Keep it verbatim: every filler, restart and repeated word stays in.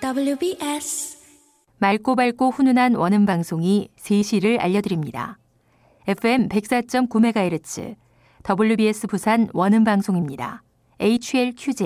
더블유비에스 맑고 밝고 훈훈한 원음 방송이 세 시를 알려드립니다. 에프엠 백사 점 구 메가헤르츠 더블유비에스 부산 원음 방송입니다. 에이치엘큐제